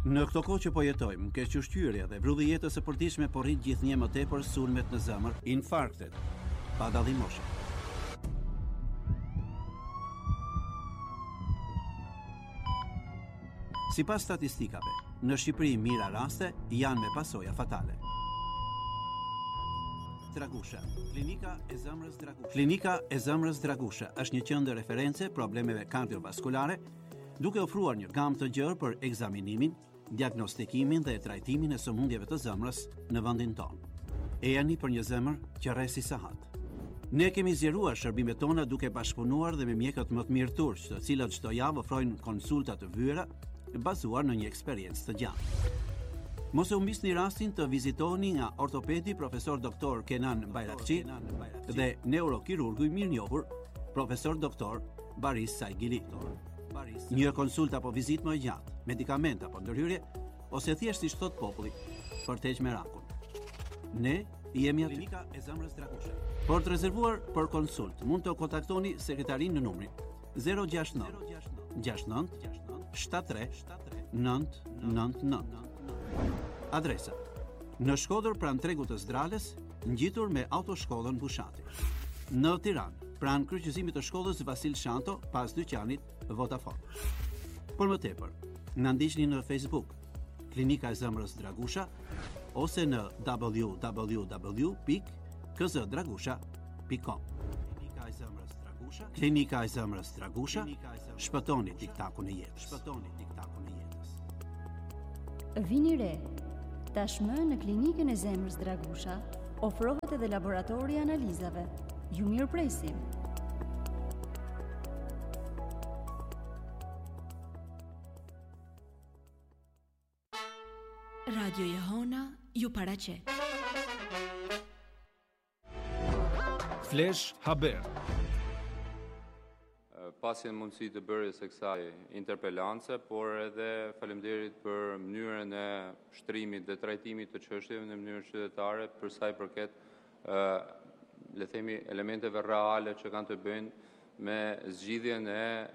Në këto kohë që po jetojmë, kequshqyrja dhe vrulli i jetës së përditshme po rrit gjithnjë më tepër sulmet në zemër, infarktet, pa dallim moshe. Sipas statistikave, në Shqipëri mira raste janë me pasoja fatale. Dragusha, Klinika e Zemrës Dragusha. Klinika e Zemrës Dragusha është një qendër referencë problemeve kardiovaskulare, duke ofruar një gamë të gjerë për ekzaminimin, diagnostikimin dhe trajtimin e sëmundjeve të zemrës në vendin tonë. Ejani për një zemër që rresi sahat. Ne kemi zgjeruar shërbimet tona duke bashkëpunuar dhe me mjekët më të mirë turq, të cilët çdo javë ofrojnë konsulta të vyera bazuar në një eksperiencë të gjatë. Mos e humbisni rastin të vizitoni nga ortopedi profesor doktor Kenan Bayrakçi dhe neurokirurgu i mirënjohur profesor doktor Baris Saigili. Një konsulta apo vizitë më gjatë, medikament apo ndërhyrje, ose thjesht siç thot populli, për të heqë merakun. Ne jemi aty. Klinika e Zemrës Dragusha. Për të rezervuar për konsult, mund të kontaktoni sekretarin në numrin 069 69 73 999. Adresa: në Shkodër pranë tregut të Zdrales, ngjitur me autoshkollën Bushati. Në Tiranë, pranë kryqëzimit të shkollës Vasil Shanto, pas dyqanit Vodafone. Por më tepër, na ndiqni në Facebook, Klinika e Zemrës Dragusha, ose në www.kzdragusha.com. Klinika e Zemrës Dragusha. Klinika e Zemrës Dragusha. Shpëtoni tiktakun e jetës. Shpëtoni tiktakun e jetës. Vini re. Tashmë në Klinikën e Zemrës Dragusha ofrohet edhe laboratori i analizave. Ju mirëpresim. Radio Jehona ju paraqet. Flash Haber. Pasi në mundësi të bërjes së kësaj interpelance, por edhe faleminderit për mënyrën e shtrimit dhe trajtimit të çështjeve në mënyrë qytetare për sa i përket le themi elementeve reale që kanë të bëjnë me zgjidhjen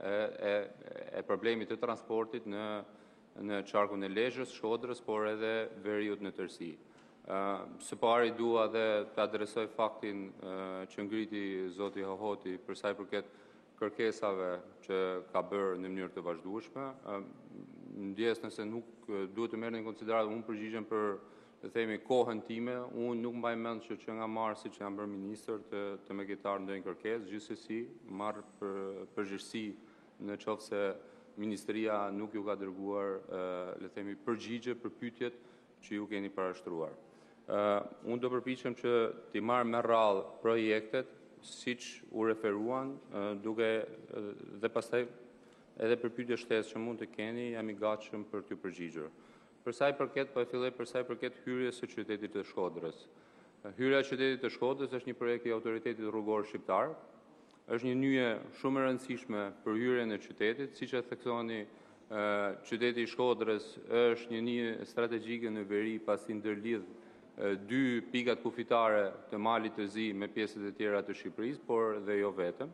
e problemit të transportit në qarkun e Lezhës, Shkodrës, por edhe Veriut në tërësi. Së pari dua dhe të adresoj faktin që ngriti zoti Hohoti për sa i përket kërkesave që ka bërë në mënyrë të vazhdueshme. Ndjes nëse nuk duhet të merrni në konsiderat, unë përgjigjem për të themi kohën time, unë nuk mbaj mend që nga marsi që jam bërë ministër të më ketar ndonjë kërkesë, gjithsesi marr përgjegjësi në qoftë se ministria nuk ju ka dërguar le themi përgjigje për pyetjet që ju keni parashtruar. Unë do përpiqem që t'i marr me radhë projektet siç u referuan, duke dhe pastaj edhe për pyetje shtesë që mund të keni, jam i gatshëm për t'ju përgjigjur. Po e filloj për sa i përket hyrjes së qytetit të Shkodrës. Hyrja e qytetit të Shkodrës është një projekt i autoritetit rrugor shqiptar. Është një nyje shumë e rëndësishme për hyrjen e qytetit, siç e theksoni, qyteti i Shkodrës është një nyje strategjike në veri pasi ndërlidh dy pikat kufitare të Malit të Zi me pjesët e tjera të Shqipërisë, por dhe jo vetëm.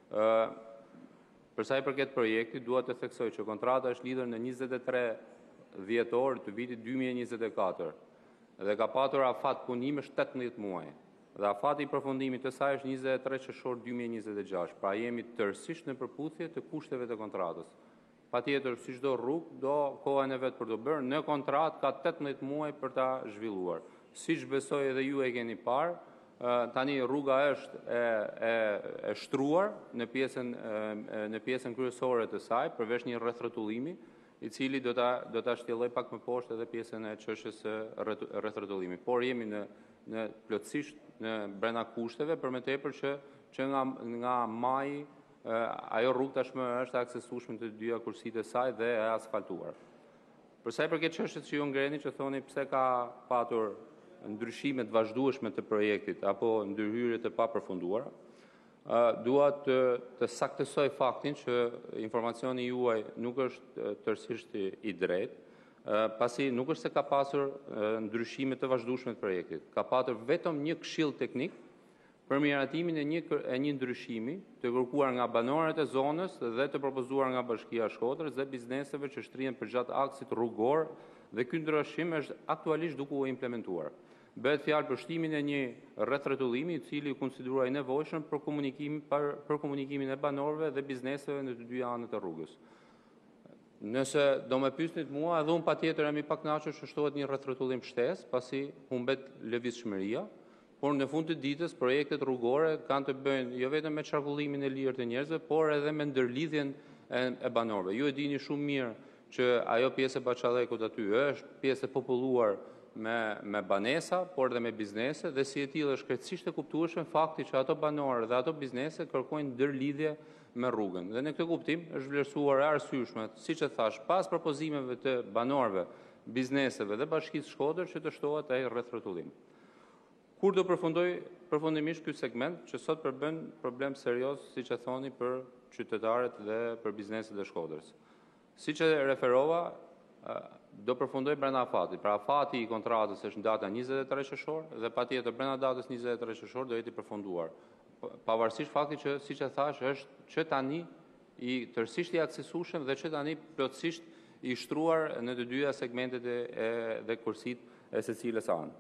Për sa i përket projektit, dua të theksoj që kontrata është lidhur në 23 dhjetor të vitit 2024 dhe ka patur afat punimi 18 muaj. Dhe afati i përfundimit të saj është 23 qershor 2026. Pra jemi tërësisht në përputhje të kushteve të kontratës. Patjetër, si çdo rrugë, do kohën e vet për të bërë, në kontratë ka 18 muaj për ta zhvilluar. Siç besoj edhe ju e keni parë, tani rruga është e shtruar në pjesën kryesore të saj, përveç një rrethrrotullimi, i cili do ta shtjelloj pak më poshtë edhe pjesën e çështjes së rrethrrotullimit. Por jemi në plotësisht në brenda kushteve, për më tepër që nga maji ajo rrugë tashmë është aksesueshme të dyja kursitë e saj dhe e asfaltuar. Për sa i përket çështjes që ju ngreni, që thoni pse ka patur ndryshime të vazhdueshme të projektit apo ndërhyrje të papërfunduara, dua të saktësoj faktin që informacioni juaj nuk është tërësisht i drejtë, pasi nuk është se ka pasur ndryshime të vazhdueshme të projektit. Ka patur vetëm një këshill teknik për miratimin e një ndryshimi të kërkuar nga banorët e zonës dhe të propozuar nga Bashkia e Shkodrës dhe bizneseve që shtrihen përgjatë aksit rrugor, dhe ky ndryshim është aktualisht duke u implementuar. Bëhet fjalë për shtimin e një rrethrotullimi i cili u konsideruar i nevojshëm për komunikimin e banorëve dhe bizneseve në të dy anët e rrugës. Nëse do më pyesnit mua, edhe unë patjetër jam i pakënaqur që shtohet një rrethotullim shtesë, pasi humbet lëvizshmëria, por në fund të ditës projektet rrugore kanë të bëjnë jo vetëm me qarkullimin e lirë të njerëzve, por edhe me ndërlidhjen e banorëve. Ju e dini shumë mirë që ajo pjesë e Baqallekut aty është pjesë e populluar me banesa, por dhe me biznese, dhe si e tillë është krejtësisht e kuptueshme fakti që ato banorë dhe ato biznese kërkojnë ndërlidhje me rrugën. Dhe në këtë kuptim është vlerësuar e arsyeshme, siç e thash, pas propozimeve të banorëve, bizneseve dhe Bashkisë Shkodër që të shtohet ai rrethotullim. Kur do përfundimisht ky segment që sot përbën problem serioz, siç e thoni, për qytetarët dhe për bizneset e Shkodrës. Siç e referova, do përfundoj brenda afatit. Pra afati i kontratës është në data 23 qershor dhe patjetër brenda datës 23 qershor do jetë i përfunduar. Pavarësisht faktit që, siç e thash, është që tani i tërësisht i aksesueshëm dhe që tani plotësisht i shtruar në të dyja segmentet dhe kursitë e secilës anë.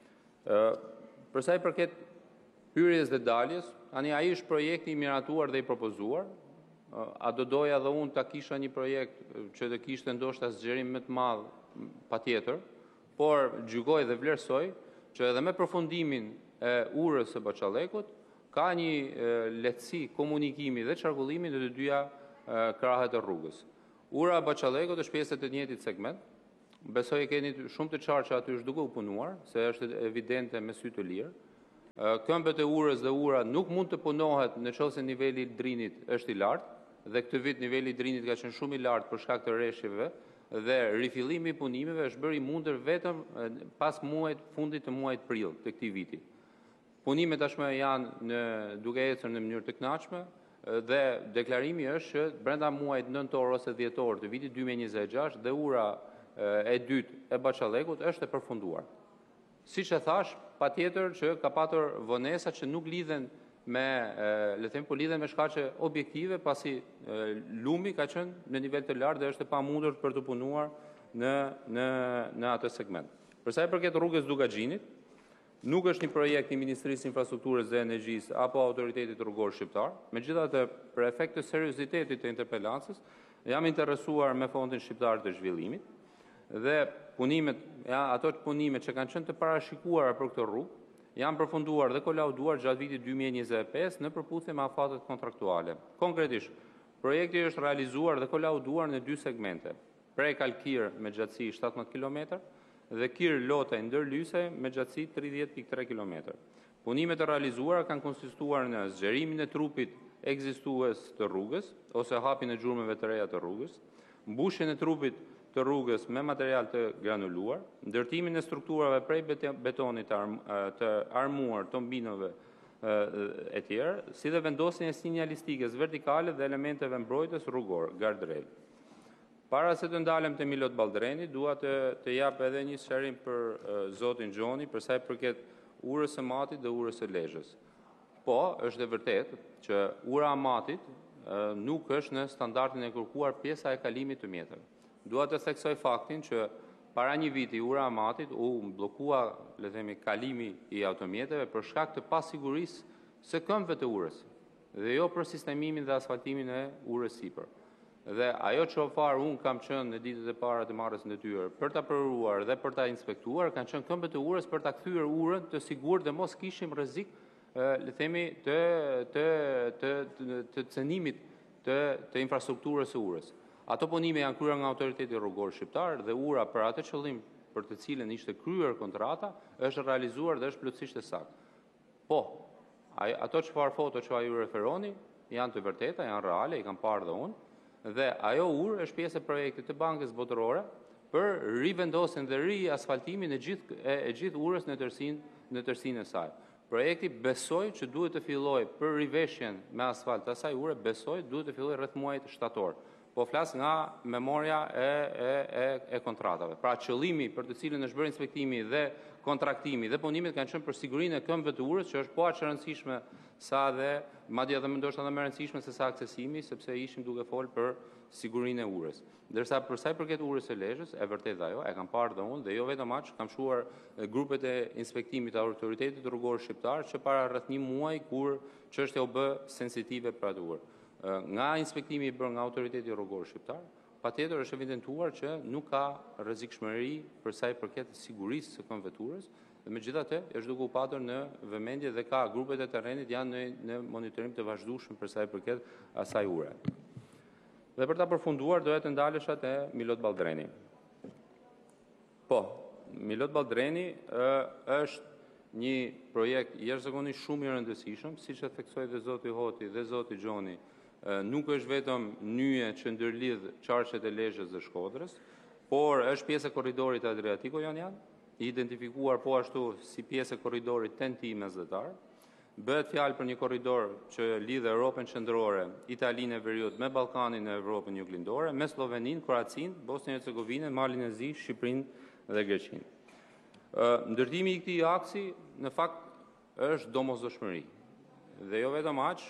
Për sa i përket hyrjes dhe daljes, tani ai është projekti i miratuar dhe i propozuar. A do doja dhe unë ta kisha një projekt që të kishte ndoshta zgjerim më të madh, patjetër, por gjykoj dhe vlerësoj që edhe me përfundimin e urës së Baqallekut ka një lehtësi komunikimi dhe qarkullimi në të dyja krahet e rrugës. Ura e Baqallekut është pjesë e të njëjtit segment. Besoj e keni shumë të qartë që aty është duke u punuar, se është evidente me sy të lirë. Këmbët e urës dhe ura nuk mund të punohet nëse niveli i drinit është i lartë, dhe këtë vit niveli i drinit ka qenë shumë i lartë për shkak të rreshjeve dhe rifillimi i punimeve është bërë i mundur vetëm pas fundit të muajit prill të këtij viti. Punimet tashmë janë duke ecur në mënyrë të kënaqshme dhe deklarimi është që brenda muajit nëntor ose dhjetor të vitit 2026 dhe ura e dytë e Baqallekut është e përfunduar. Siç e thash, patjetër që ka patur vonesa që nuk lidhen po lidhen me shkaqe objektive, pasi lumi ka qenë në nivel të lartë dhe është e pamundur për të punuar në atë segment. Për sa i përket rrugës Dugaxhinit, nuk është një projekt i Ministrisë Infrastrukturës dhe Energjisë apo Autoritetit Rrugor Shqiptar. Megjithatë, për efekt të seriozitetit të interpelancës, jam interesuar me Fondin Shqiptar të Zhvillimit dhe ato punimet që kanë qenë të parashikuara për këtë rrugë janë përfunduar dhe kolauduar gjatë vitit 2025 në përputhje me afatet kontraktuale. Konkretisht, projekti është realizuar dhe kolauduar në dy segmente: Prej-Kalkir me gjatësi 17 km dhe Kir-Lotej ndërlyse me gjatësi 30.3 km. Punimet e realizuara kanë konsistuar në zgjerimin e trupit ekzistues të rrugës ose hapjen e xhurmëve të reja të rrugës, mbushjen e trupit të rrugës me material të granuluar, ndërtimin e strukturave prej betonit të armuar, tombinove e tjerë, si dhe vendosjen e sinjalistikës vertikale dhe elementeve mbrojtës rrugor, guardrail. Para se të ndalem te Milot Balldereni, dua të jap edhe një sqarim për zotin Xhoni për sa i përket urës së Matit dhe urës së Lezhës. Po, është e vërtetë që ura e Matit nuk është në standardin e kërkuar pjesa e kalimit të mjeteve. Dua të theksoj faktin që para një viti ura e Matit u bllokua, le të themi, kalimi i automjeteve për shkak të pasigurisë së këmbëve të urës dhe jo për sistemimin dhe asfaltimin e urës sipër. Dhe ajo çfarë unë kam qenë në ditët e para të marrjes në detyrë për ta përuar dhe për ta inspektuar kanë qenë këmbët e urës për ta kthyer urën të sigurt dhe mos kishim rrezik, le të themi, të cënimit të infrastrukturës së urës. Ato punime janë kryer nga Autoriteti Rrugor Shqiptar dhe ura për atë qëllim për të cilën ishte kryer kontrata është realizuar dhe është plotësisht e saktë. Po, ato foto që ju referoni janë të vërteta, janë reale, i kam parë dhe unë, dhe ajo urë është pjesë e projektit të Bankës Botërore për rivendosjen dhe riasfaltimin e gjithë urës në tërësinë e saj. Projekti besoj që duhet të fillojë për riveshjen me asfalt të asaj ure, besoj duhet të fillojë rreth muajit shtator. po flas nga memoria e kontratave. Pra qëllimi për të cilën është bërë inspektimi dhe kontraktimi dhe punimit kanë qenë për sigurinë e këmbëve të urës, që është po aq e rëndësishme sa dhe madje edhe ndoshta më e rëndësishme se sa aksesimi, sepse ishim duke folë për sigurinë e urës. Ndërsa për sa i përket urës së Lezhës, e vërtet ajo, e kam parë dhe unë, dhe jo vetëm aq, kam shuar grupet e inspektimit të autoritetit rrugor shqiptar që para rreth një muaji kur çështja u bë sensitive për atë urë. Nga inspektimi i bërë nga autoriteti rrugor shqiptar, patjetër është evidentuar që nuk ka rrezikshmëri për sa i përket sigurisë së këmbëve të urës, dhe megjithatë është duke u patur në vëmendje dhe ka grupet e terrenit janë në monitorim të vazhdueshëm për sa i përket asaj ure. Dhe për ta përfunduar doja të ndalesha te Milot Balldrani. Po, Milot Balldrani është një projekt jashtëzakonisht shumë i rëndësishëm, siç e theksoi dhe zoti Hoti dhe zoti Gjoni. Nuk është vetëm nyje që ndërlidh qarqet e Lezhës dhe Shkodrës, por është pjesë e korridorit Adriatiko-Jonian, i identifikuar po ashtu si pjesë e korridorit TEN-T mesdhetar. Bëhet fjalë për një korridor që lidh Europën qendrore, Italinë e Veriut me Ballkanin e Evropën juglindore, me Sloveninë, Kroacinë, Bosnjën e Hercegovinën, Malin e Zi, Shqipërinë dhe Greqinë. Ndërtimi i këtij aksi në fakt është domosdoshmëri. Dhe jo vetëm aq,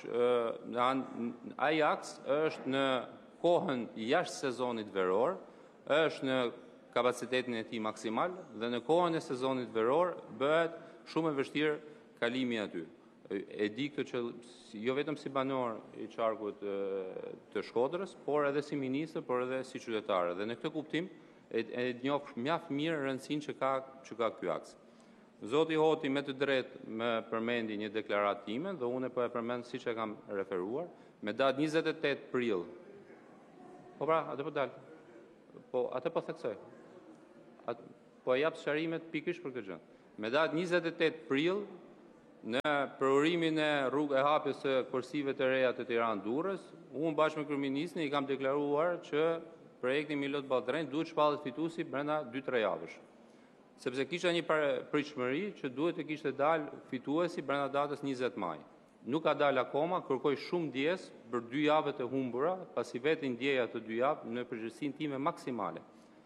ai aks është në kohën jashtë sezonit veror, është në kapacitetin e tij maksimal dhe në kohën e sezonit veror bëhet shumë e vështirë kalimi aty. E di këtë që jo vetëm si banor i qarkut të Shkodrës, por edhe si ministër, por edhe si qytetare. Dhe në këtë kuptim e njoh mjaft mirë rëndësinë që ka ky aks. Zoti Hoti me të drejtë më përmendi një deklaratë time dhe unë po e përmend siç e kam referuar, me datë 28 prill. Po pra, atë po dal. Po atë po theksoj. Po jap sqarimet pikërisht për këtë gjë. Me datë 28 prill në përurimin e rrugë e hapjes së kursive të reja të Tiranë-Durrës, unë bashkë me kryeministin i kam deklaruar që projekti Milot Balldrani duhet shpallet fituesi brenda 2-3 javësh. Sepse kisha një pritshmëri që duhet të kishte dalë fituesi brenda datës 20 maj. Nuk ka dalë akoma, kërkoj shumë ndjes për 2 javët e humbura, pasi vetë ndjeja të 2 javë në përgjegjësinë time maksimale.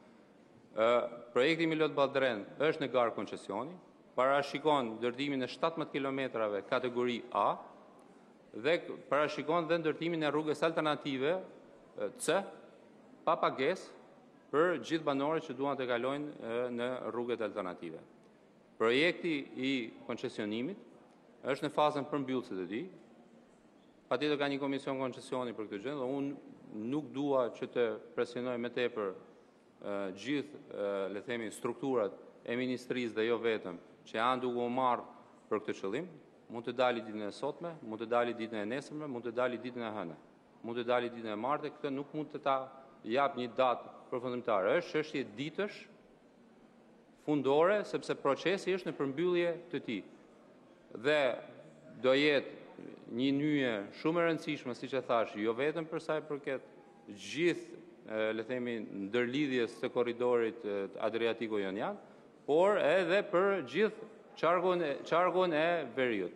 Projekti Milot Balldrani është në garë koncesioni, parashikon ndërtimin e 17 kilometrave kategori A dhe parashikon dhe ndërtimin e rrugës alternative C pa pagesë për gjithë banorët që duan të kalojnë në rrugët alternative. Projekti i koncesionimit është në fazën përmbyllëse të tij. Patjetër ka një komision koncesioni për këtë gjë dhe unë nuk dua që të presionoj më tepër gjithë, le të themi, strukturat e ministrisë dhe jo vetëm që janë duke u marrë për këtë qëllim. Mund të dali ditën e sotme, mund të dali ditën e nesërme, mund të dali ditën e hënë, mund të dali ditën e martë, këtë nuk mund të ta jap një datë përfundimtare. Është çështje ditësh fundore, sepse procesi është në përmbyllje të tij. Dhe do jetë një nyje shumë e rëndësishme, siç e thash, jo vetëm për sa i përket gjithë, le të themi, ndërlidhjes së korridorit Adriatiko-Jonian, por edhe për gjithë qarkun e Veriut.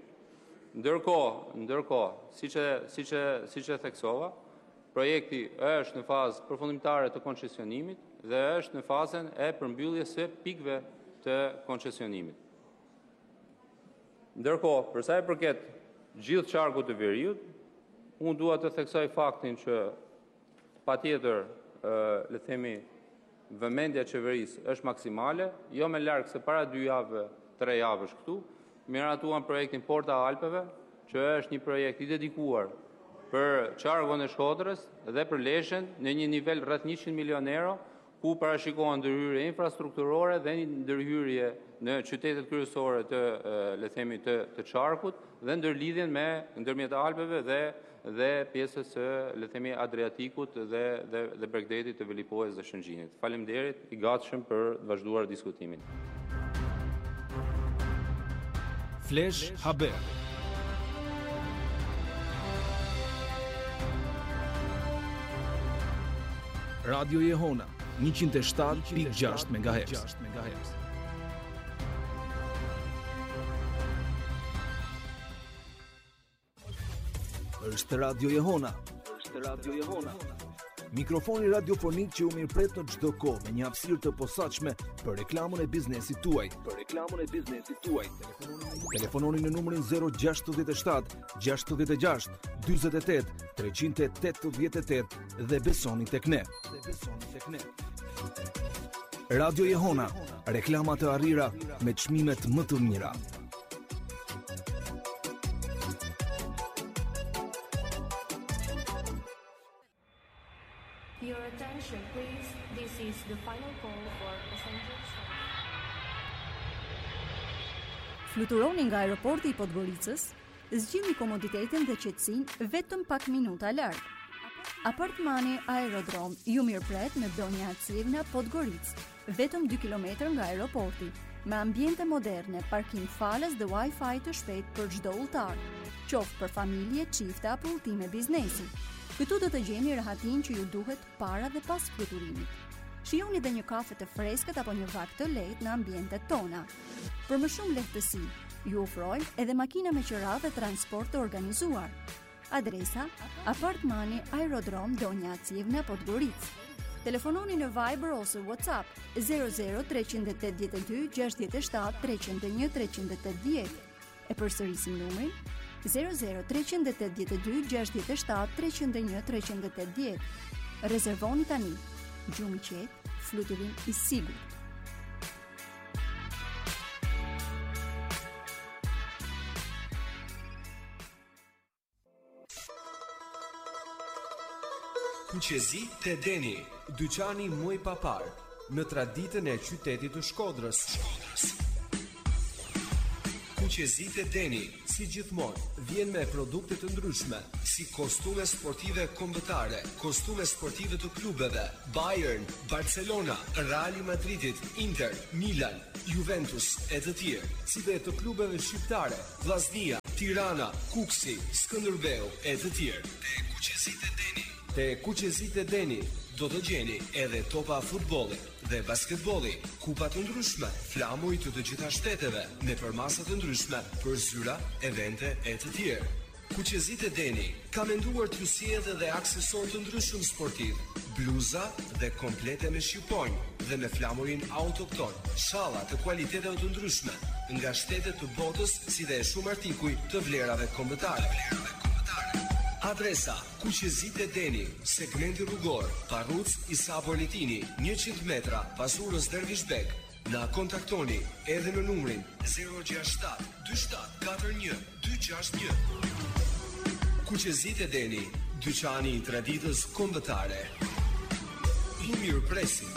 Ndërkohë, siç e theksova, projekti është në fazë përfundimtare të koncesionimit dhe është në fazën e përmbylljes së pikëve të koncesionimit. Ndërkohë, për sa i përket gjithë qarkut të Veriut, unë dua të theksoj faktin që patjetër, le të themi, vëmendja e qeverisë është maksimale, jo më larg se para 2 javëve, 3 javësh këtu, miratuan projektin Porta Alpeve, që është një projekt i dedikuar për qarkun e Shkodrës dhe për Lezhën në një nivel rreth 100 milion euro, ku parashikohen ndërhyrje infrastrukturore dhe ndërhyrje në qytetet kryesore të, le të themi, të qarkut dhe ndërlidhjen me ndërmjet Alpeve dhe pjesës së, le të themi, Adriatikut dhe Bregdetit të Velipojës dhe Shëngjinit. Faleminderit, i gatshëm për të vazhduar diskutimin. Flash Haber. Radio Jehona 107.6 MHz. Është Radio Jehona. Mikrofoni radiofonik që u mirëpret në çdo kohë me një hapësirë të posaçme për reklamën e biznesit tuaj. Telefononi në numrin 067 66 48 388 dhe besoni tek ne. Radio Jehona, reklama të arrira me çmimet më të mira. Your attention, please. This is the final call for passengers. Fluturoni nga aeroporti I Podgoricës, zgjidhni komoditetin dhe qetësinë vetëm pak minuta larg. Apartmani Aerodrom ju mirëpret me Donja Acivna Podgoricë, vetëm 2 km nga aeroporti, me ambiente moderne, parkim falas dhe Wi-Fi të shpejt për çdo udhëtar, qoftë për familje, çifte apo udhëtime biznesi. Këtu do të gjeni rahatin që ju duhet para dhe pas fluturimit. Shijoni dhe një kafe të freskët apo një vakt të lehtë në ambientet tona. Për më shumë lehtësi, ju ofrojmë edhe makina me qira dhe transport të organizuar. Adresa: Apartmani Aerodrom Donja Acivna Podgoricë. Telefononi në Viber ose WhatsApp 00 382 67 301 380. E përsërisim numrin 00 382 67 301 380. Rezervoni tani. Gjumë I qetë, fluturim I sigurt. Kuqezi te Deni, dyqani muj papar, në traditën e qytetit të Shkodrës. Kuqezi te Deni, si gjithmonë, vjen me produkte të ndryshme, si kostume sportive kombëtare, kostume sportive të klubeve, Bayern, Barcelona, Real Madridit, Inter, Milan, Juventus e të tjerë, si dhe të klubeve shqiptare, Vllaznia, Tirana, Kuksi, Skënderbeu e të tjerë. Te Kuqezit e Deni do të gjeni edhe topa futbolli dhe basketbolli, kupa të ndryshme, flamuj të gjitha shteteve, me përmasa të ndryshme për zyra, evente e të tjerë. Kuqezit e Deni ka menduar t'ju sjellë edhe aksesor të ndryshëm sportiv, bluza dhe komplete me shqiponjë dhe me flamurin autokton, shalla të kualiteteve të ndryshme nga shtetet të botës, si dhe shumë artikuj të vlerave kombëtare. Adresa: Kuqezit e Deni, segmenti rrugor, Parruc Isa Borlitini, 100 metra pas urës Dervishbek. Na kontaktoni edhe në numrin 067 27 41 261. Kuqezit e Deni, dyqani I traditës kombëtare. Ju mirëpresim.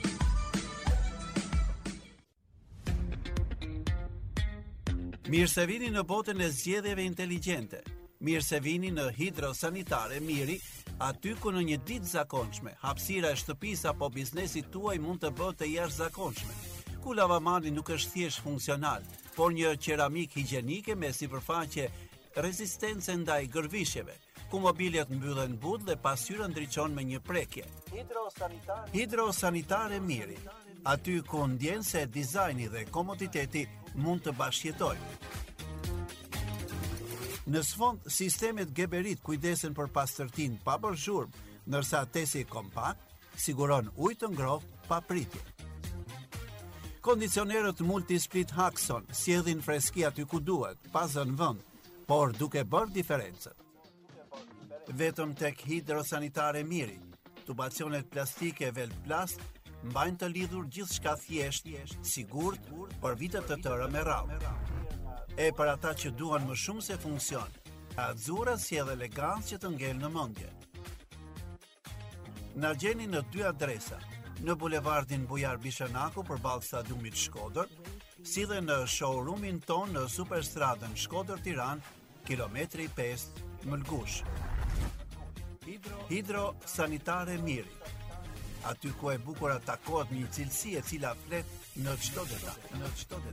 Mirë se vini në botën e zgjedhjeve inteligjente. Mirë se vini në Hidrosanitare Miri, aty ku në një ditë zakonshme, hapësira e shtëpisë apo biznesit tuaj mund të bëhet të jashtëzakonshme. Ku lavamani nuk është thjesht funksional, por një qeramik higjienike me sipërfaqe rezistence ndaj gërvishjeve, ku mobiljet mbyllen but dhe pasqyra ndriçon me një prekje. Hidrosanitare Miri, aty ku ndjen se dizajni dhe komoditeti mund të bashkëjetojnë. Në sfond, sistemet Geberit kujdesen për pastërtinë pa bërë zhurmë, ndërsa tesi kompakt siguron ujë të ngrohtë pa pritje. Kondicionerët Multisplit Haxon sjellin freski aty ku duhet, pa zënë vend, por duke bërë diferencën. Vetëm tek Hidrosanitare Miri, tubacionet plastike Velplast mbajnë të lidhur gjithçka thjesht, sigurt për vite të tëra me radhë. E për ata që duan më shumë se funksion, Azura sjell elegancë që të ngel në mendje. Na gjeni në 2 adresa, në bulevardin Bujar Bishanaku përballë stadiumit Shkodër, si dhe në showroomin ton në Superstradën Shkodër-Tiranë, kilometri 5 Mëlgush. Hidrosanitare Miri, aty ku e bukura takohet një cilësi e cila flet në çdo detaj.